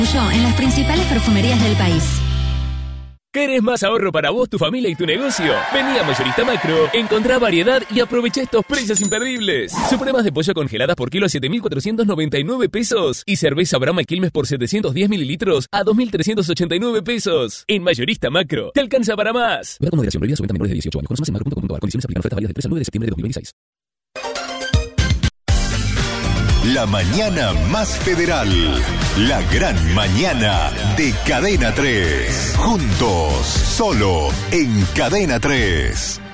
En las principales perfumerías del país. ¿Querés más ahorro para vos, tu familia y tu negocio? Vení a Mayorista Macro, encontrá variedad y aprovecha estos precios imperdibles. Supremas de pollo congeladas por kilo a 7.499 pesos y cerveza Brahma Quilmes por 710 mililitros a 2.389 pesos. En Mayorista Macro, te alcanza para más. Con moderación, prohibida su venta a menores de 18 años. Conoce más en macro.com.ar. Condiciones aplican. Ofertas válidas del 3 al 9 de septiembre de 2026. La mañana más federal. La gran mañana de Cadena 3. Juntos, solo en Cadena 3.